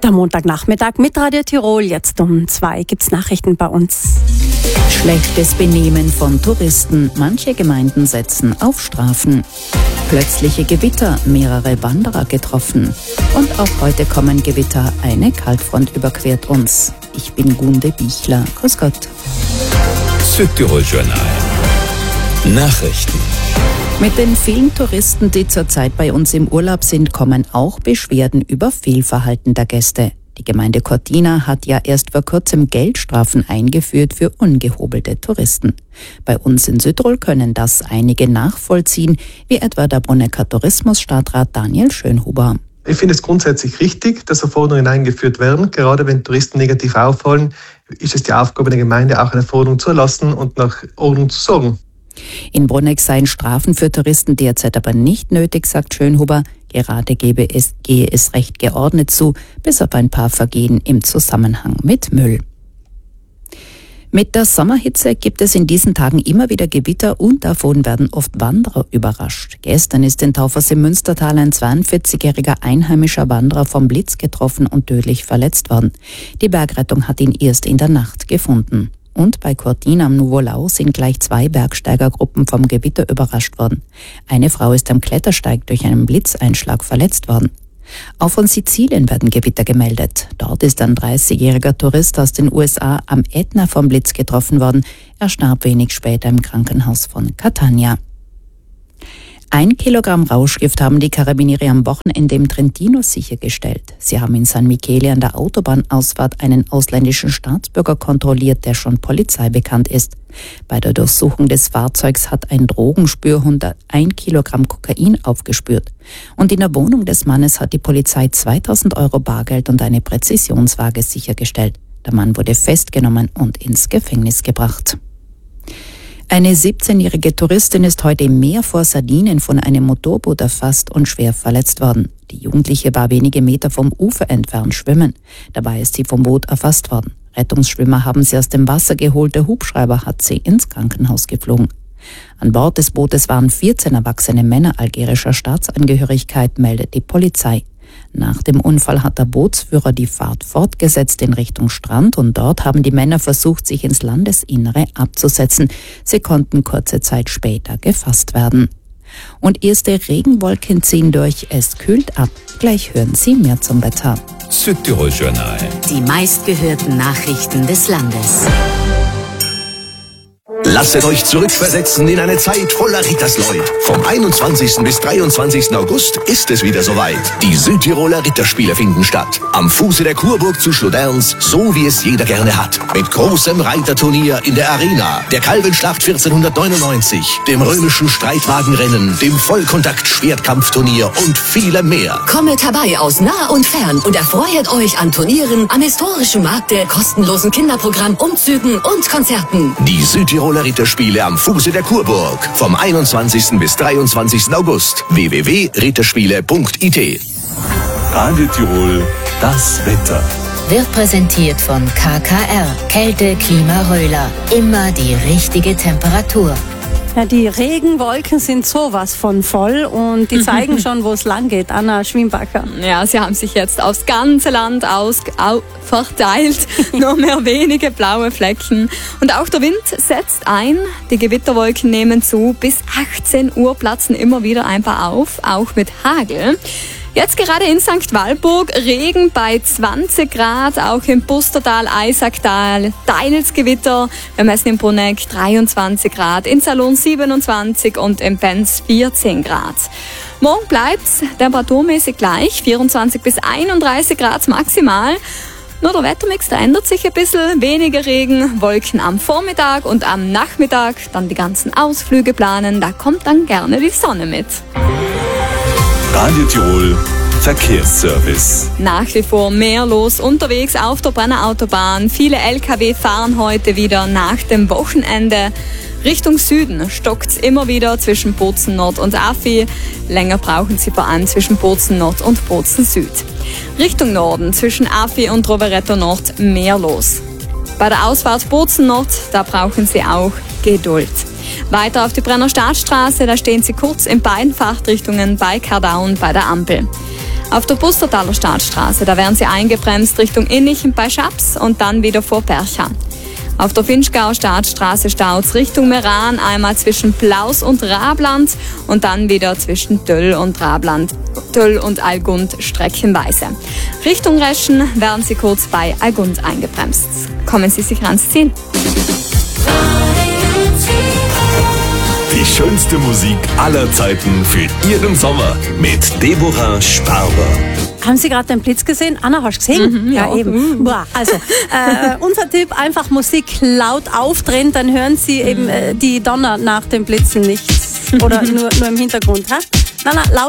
Der Montagnachmittag mit Radio Tirol. Jetzt um 2 gibt's Nachrichten bei uns. Schlechtes Benehmen von Touristen. Manche Gemeinden setzen auf Strafen. Plötzliche Gewitter, mehrere Wanderer getroffen. Und auch heute kommen Gewitter. Eine Kaltfront überquert uns. Ich bin Gunde Bichler. Grüß Gott. Südtirol Journal. Nachrichten. Mit den vielen Touristen, die zurzeit bei uns im Urlaub sind, kommen auch Beschwerden über Fehlverhalten der Gäste. Die Gemeinde Cortina hat ja erst vor kurzem Geldstrafen eingeführt für ungehobelte Touristen. Bei uns in Südtirol können das einige nachvollziehen, wie etwa der Brunnecker Tourismusstadtrat Daniel Schönhuber. Ich finde es grundsätzlich richtig, dass Verordnungen eingeführt werden. Gerade wenn Touristen negativ auffallen, ist es die Aufgabe der Gemeinde, auch eine Verordnung zu erlassen und nach Ordnung zu sorgen. In Brunneck seien Strafen für Touristen derzeit aber nicht nötig, sagt Schönhuber. Gerade gehe es recht geordnet zu, bis auf ein paar Vergehen im Zusammenhang mit Müll. Mit der Sommerhitze gibt es in diesen Tagen immer wieder Gewitter und davon werden oft Wanderer überrascht. Gestern ist in Taufers im Münstertal ein 42-jähriger einheimischer Wanderer vom Blitz getroffen und tödlich verletzt worden. Die Bergrettung hat ihn erst in der Nacht gefunden. Und bei Cortina am Nuvolau sind gleich 2 Bergsteigergruppen vom Gewitter überrascht worden. Eine Frau ist am Klettersteig durch einen Blitzeinschlag verletzt worden. Auch von Sizilien werden Gewitter gemeldet. Dort ist ein 30-jähriger Tourist aus den USA am Ätna vom Blitz getroffen worden. Er starb wenig später im Krankenhaus von Catania. 1 Kilogramm Rauschgift haben die Carabinieri am Wochenende im Trentino sichergestellt. Sie haben in San Michele an der Autobahnausfahrt einen ausländischen Staatsbürger kontrolliert, der schon Polizei bekannt ist. Bei der Durchsuchung des Fahrzeugs hat ein Drogenspürhund 1 Kilogramm Kokain aufgespürt. Und in der Wohnung des Mannes hat die Polizei 2.000 Euro Bargeld und eine Präzisionswaage sichergestellt. Der Mann wurde festgenommen und ins Gefängnis gebracht. Eine 17-jährige Touristin ist heute im Meer vor Sardinien von einem Motorboot erfasst und schwer verletzt worden. Die Jugendliche war wenige Meter vom Ufer entfernt schwimmen. Dabei ist sie vom Boot erfasst worden. Rettungsschwimmer haben sie aus dem Wasser geholt. Der Hubschrauber hat sie ins Krankenhaus geflogen. An Bord des Bootes waren 14 erwachsene Männer algerischer Staatsangehörigkeit, meldet die Polizei. Nach dem Unfall hat der Bootsführer die Fahrt fortgesetzt in Richtung Strand und dort haben die Männer versucht, sich ins Landesinnere abzusetzen. Sie konnten kurze Zeit später gefasst werden. Und erste Regenwolken ziehen durch, es kühlt ab. Gleich hören Sie mehr zum Wetter. Südtirol Journal. Die meistgehörten Nachrichten des Landes. Lasset euch zurückversetzen in eine Zeit voller Rittersleut. Vom 21. bis 23. August ist es wieder soweit. Die Südtiroler Ritterspiele finden statt. Am Fuße der Kurburg zu Schloderns, so wie es jeder gerne hat. Mit großem Reiterturnier in der Arena, der Kalbenschlacht 1499, dem römischen Streitwagenrennen, dem Vollkontakt-Schwertkampfturnier und vielem mehr. Kommet herbei aus nah und fern und erfreut euch an Turnieren, am historischen Markte, kostenlosen Kinderprogramm, Umzügen und Konzerten. Die Südtiroler Ritterspiele am Fuße der Kurburg. Vom 21. bis 23. August. www.ritterspiele.it. Radio Tirol, das Wetter. Wird präsentiert von KKR. Kälte, Klima, Röhler. Immer die richtige Temperatur. Ja, die Regenwolken sind sowas von voll und die zeigen schon, wo es lang geht. Anna Schwimbacher. Ja, sie haben sich jetzt aufs ganze Land verteilt. Nur mehr wenige blaue Flecken. Und auch der Wind setzt ein. Die Gewitterwolken nehmen zu. Bis 18 Uhr platzen immer wieder ein paar auf, auch mit Hagel. Jetzt gerade in St. Walburg Regen bei 20 Grad, auch im Pustertal, Eisacktal, teils Gewitter. Wir messen in Brunneck 23 Grad, in Salon 27 und in Penz 14 Grad. Morgen bleibt's temperaturmäßig gleich, 24 bis 31 Grad maximal. Nur der Wettermix, der ändert sich ein bisschen. Weniger Regen, Wolken am Vormittag und am Nachmittag. Dann die ganzen Ausflüge planen, da kommt dann gerne die Sonne mit. Radio Tirol, Verkehrsservice. Nach wie vor mehr los unterwegs auf der Brennerautobahn. Viele LKW fahren heute wieder nach dem Wochenende. Richtung Süden stockt's immer wieder zwischen Bozen Nord und Affi. Länger brauchen Sie vor allem zwischen Bozen Nord und Bozen Süd. Richtung Norden zwischen Affi und Rovereto Nord mehr los. Bei der Ausfahrt Bozen Nord, da brauchen Sie auch Geduld. Weiter auf die Brenner Staatsstraße, da stehen Sie kurz in beiden Fahrtrichtungen bei Kardaun bei der Ampel. Auf der Pustertaler Staatsstraße, da werden Sie eingebremst Richtung Innichen bei Schaps und dann wieder vor Percha. Auf der Finchgauer Staatsstraße staut Richtung Meran, einmal zwischen Plaus und Rabland und dann wieder zwischen Töll und Rabland, Töll und Allgund streckenweise. Richtung Reschen werden Sie kurz bei Allgund eingebremst. Kommen Sie sicher ans Ziel. Die schönste Musik aller Zeiten für Ihren Sommer mit Deborah Sparber. Haben Sie gerade den Blitz gesehen? Anna, hast du gesehen? Ja, eben. Boah, also, unser Tipp, einfach Musik laut aufdrehen, dann hören Sie eben die Donner nach dem Blitzen nicht. Oder nur im Hintergrund. Ha? Nein, laut